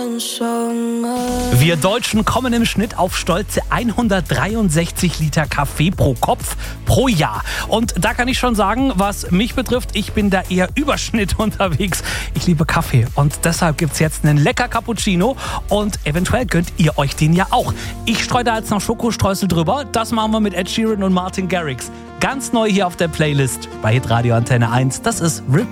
Wir Deutschen kommen im Schnitt auf stolze 163 Liter Kaffee pro Kopf pro Jahr. Und da kann ich schon sagen, was mich betrifft, ich bin da eher Überschnitt unterwegs. Ich liebe Kaffee und deshalb gibt's jetzt einen lecker Cappuccino und eventuell gönnt ihr euch den ja auch. Ich streue da jetzt noch Schokostreusel drüber. Das machen wir mit Ed Sheeran und Martin Garrix. Ganz neu hier auf der Playlist bei Hitradio Antenne 1. Das ist Rip